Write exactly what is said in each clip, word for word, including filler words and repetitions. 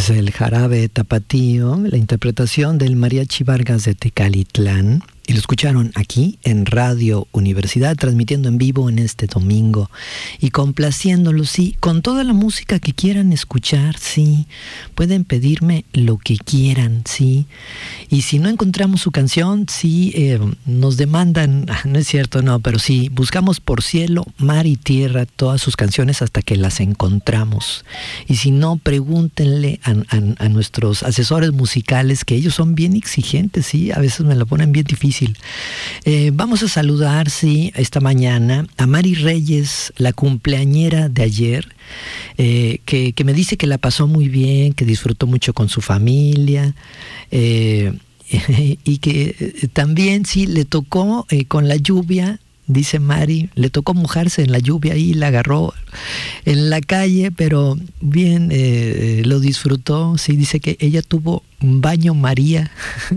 Es el jarabe tapatío, la interpretación del Mariachi Vargas de Tecalitlán. Y lo escucharon aquí en Radio Universidad, transmitiendo en vivo en este domingo y complaciéndolos, sí, con toda la música que quieran escuchar, sí. Pueden pedirme lo que quieran, sí. Y si no encontramos su canción, sí, eh, nos demandan, no es cierto, no, pero sí, buscamos por cielo, mar y tierra todas sus canciones hasta que las encontramos. Y si no, pregúntenle a, a, a nuestros asesores musicales, que ellos son bien exigentes, sí, a veces me lo ponen bien difícil. Eh, vamos a saludar, sí, esta mañana a Mari Reyes, la cumpleañera de ayer, eh, que, que me dice que la pasó muy bien, que disfrutó mucho con su familia, eh, y que también, sí, le tocó eh, con la lluvia. Dice Mari, le tocó mojarse en la lluvia y la agarró en la calle, pero bien, eh, lo disfrutó. Sí, dice que ella tuvo un baño María,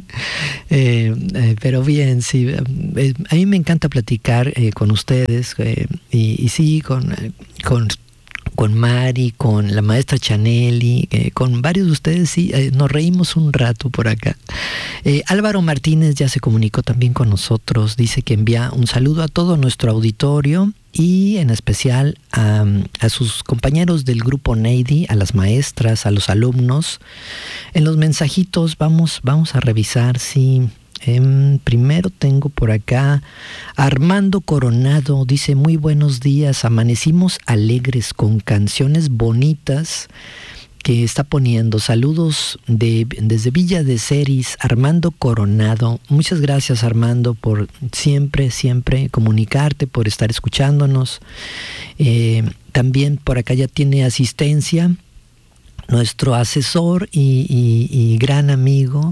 eh, eh, pero bien, sí. Eh, a mí me encanta platicar eh, con ustedes eh, y, y sí, con, con con Mari, con la maestra Chanelli, eh, con varios de ustedes, sí, eh, nos reímos un rato por acá. Eh, Álvaro Martínez ya se comunicó también con nosotros, dice que envía un saludo a todo nuestro auditorio y en especial a, a sus compañeros del grupo Neidy, a las maestras, a los alumnos. En los mensajitos vamos, vamos a revisar, sí. Eh, primero tengo por acá Armando Coronado, dice: muy buenos días, amanecimos alegres con canciones bonitas que está poniendo. Saludos de, desde Villa de Ceris, Armando Coronado. Muchas gracias, Armando, por siempre, siempre comunicarte, por estar escuchándonos. Eh, también por acá ya tiene asistencia nuestro asesor y, y, y gran amigo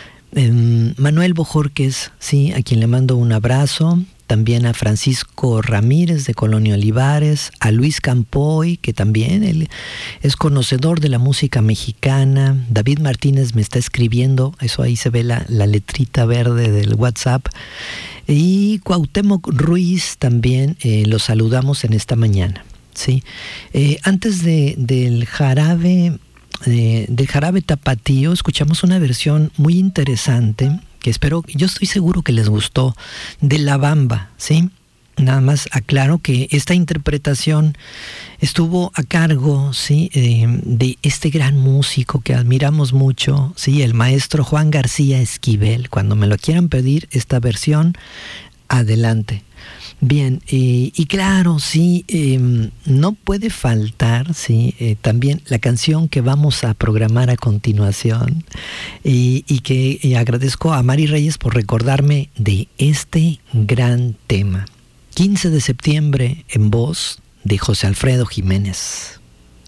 Eh, Manuel Bojorquez, sí, a quien le mando un abrazo. También a Francisco Ramírez de Colonia Olivares, a Luis Campoy, que también él es conocedor de la música mexicana. David Martínez me está escribiendo, eso ahí se ve la, la letrita verde del WhatsApp. Y Cuauhtémoc Ruiz también eh, los saludamos en esta mañana, sí. Eh, antes de, del jarabe Eh, del jarabe tapatío, escuchamos una versión muy interesante que espero, yo estoy seguro que les gustó, de La Bamba, ¿sí? Nada más aclaro que esta interpretación estuvo a cargo, ¿sí? Eh, de este gran músico que admiramos mucho, ¿sí? El maestro Juan García Esquivel. Cuando me lo quieran pedir esta versión, adelante. Bien, eh, y claro, sí, eh, no puede faltar, sí, eh, también la canción que vamos a programar a continuación, y, y que y agradezco a Mari Reyes por recordarme de este gran tema. quince de septiembre en voz de José Alfredo Jiménez.